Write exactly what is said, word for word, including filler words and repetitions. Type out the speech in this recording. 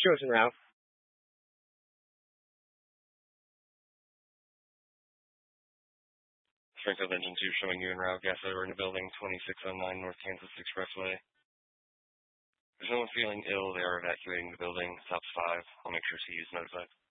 chosen route. Springfield Engine two showing you en route. Gas over into building twenty-six oh nine North Kansas Expressway. There's no one feeling ill. They are evacuating the building. Stops five. I'll make sure C is notified.